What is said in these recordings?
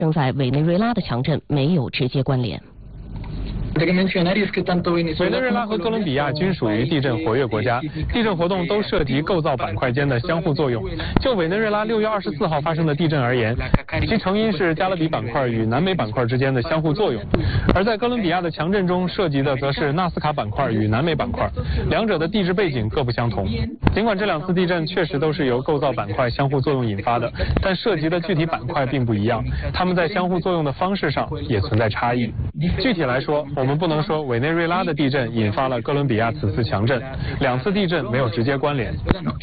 仍在委内瑞拉的强震没有直接关联。 委内瑞拉和哥伦比亚均属于地震活跃国家，地震活动都涉及构造板块间的相互作用。就委内瑞拉6月24号发生的地震而言，其成因是加勒比板块与南美板块之间的相互作用；而在哥伦比亚的强震中涉及的则是纳斯卡板块与南美板块，两者的地质背景各不相同。尽管这两次地震确实都是由构造板块相互作用引发的，但涉及的具体板块并不一样，它们在相互作用的方式上也存在差异。具体来说，我们不能说委内瑞拉的地震引发了哥伦比亚此次强震，两次地震没有直接关联。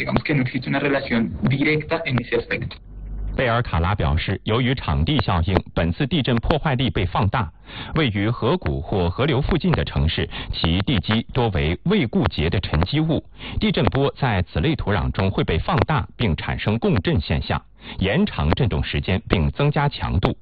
贝尔卡拉表示，由于场地效应，本次地震破坏力被放大。位于河谷或河流附近的城市，其地基多为未固结的沉积物，地震波在此类土壤中会被放大，并产生共振现象，延长震动时间并增加强度。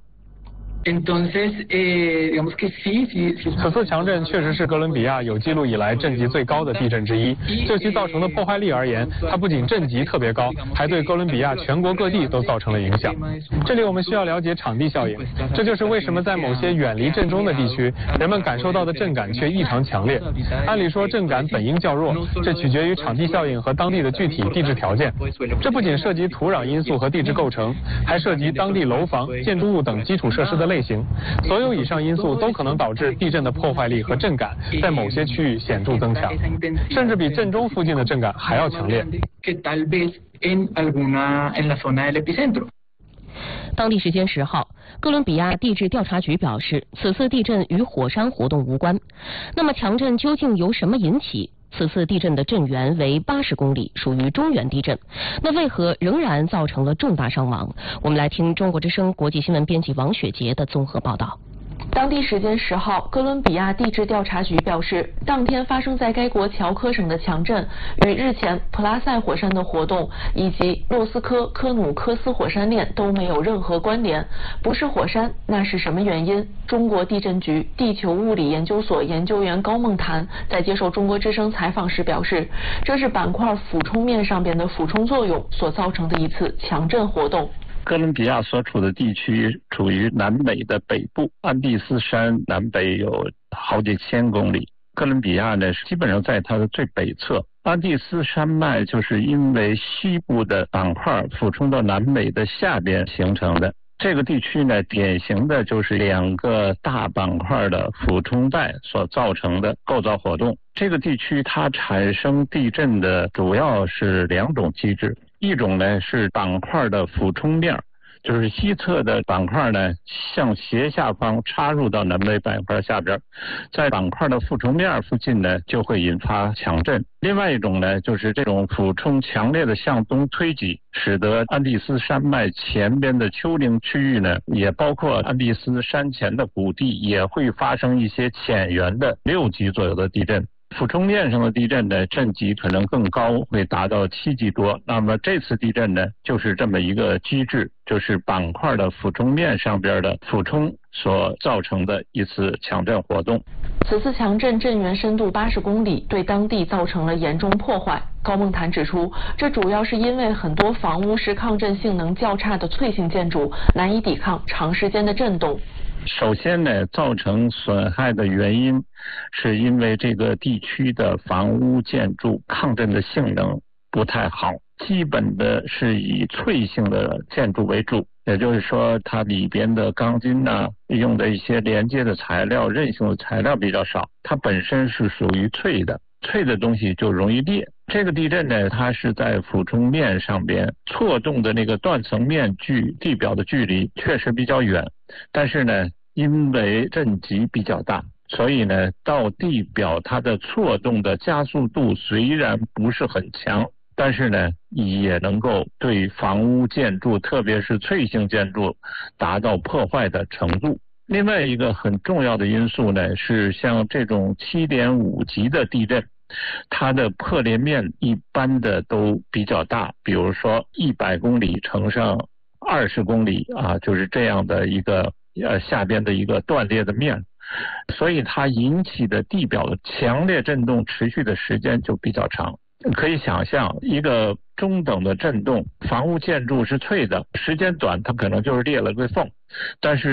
此次强震确实是哥伦比亚有记录以来震级最高的地震之一。就其造成的破坏力而言，它不仅震级特别高，还对哥伦比亚全国各地都造成了影响。这里我们需要了解场地效应，这就是为什么在某些远离震中的地区，人们感受到的震感却异常强烈。按理说震感本应较弱，这取决于场地效应和当地的具体地质条件。这不仅涉及土壤因素和地质构成，还涉及当地楼房、建筑物等基础设施的类型。所有以上因素都可能导致地震的破坏力和震感在某些区域显著增强，甚至比震中附近的震感还要强烈。 当地时间10号，哥伦比亚地质调查局表示，此次地震与火山活动无关。那么强震究竟由什么引起？此次地震的震源为80公里，属于中原地震。那为何仍然造成了重大伤亡？我们来听中国之声国际新闻编辑王雪杰的综合报道。 当地时间10号，哥伦比亚地质调查局表示，当天发生在该国乔科省的强震与日前普拉塞火山的活动以及莫斯科科努科斯火山链都没有任何关联。不是火山，那是什么原因？中国地震局地球物理研究所研究员高梦谈在接受中国之声采访时表示，这是板块俯冲面上边的俯冲作用所造成的一次强震活动。 哥伦比亚所处的地区处于南美的北部，安第斯山南北有好几千公里。哥伦比亚呢，基本上在它的最北侧。安第斯山脉就是因为西部的板块俯冲到南美的下边形成的。这个地区呢，典型的就是2个大板块的俯冲带所造成的构造活动。这个地区它产生地震的主要是2种机制。一种呢是板块的俯冲面，就是西侧的板块呢向斜下方插入到南美板块下边，在板块的俯冲面附近呢就会引发强震。另外一种呢就是这种俯冲强烈的向东推挤，使得安第斯山脉前边的丘陵区域呢，也包括安第斯山前的谷地，也会发生一些浅源的6级左右的地震。俯冲面上的地震呢，震级可能更高，会达到7级多。那么这次地震呢，就是这么一个机制，就是板块的俯冲面上边的俯冲所造成的一次强震活动。 此次强震震源深度80公里，对当地造成了严重破坏。高梦谈指出，这主要是因为很多房屋是抗震性能较差的脆性建筑，难以抵抗长时间的震动。 首先呢，造成损害的原因是因为这个地区的房屋建筑抗震的性能不太好，基本的是以脆性的建筑为主，也就是说它里边的钢筋用的一些连接的材料、韧性的材料比较少，它本身是属于脆的，脆的东西就容易裂。这个地震呢，它是在俯冲面上边错动的那个断层面距地表的距离确实比较远，但是呢，因为震级比较大，所以呢，到地表它的错动的加速度虽然不是很强，但是呢，也能够对房屋建筑，特别是脆性建筑达到破坏的程度。另外一个很重要的因素呢，是像这种7.5级的地震，它的破裂面一般的都比较大，比如说100公里乘上20公里就是这样的一个下边的一个断裂的面，所以它引起的地表的强烈震动持续的时间就比较长。可以想象，一个中等的震动，房屋建筑是脆的，时间短它可能就是裂了个缝，但是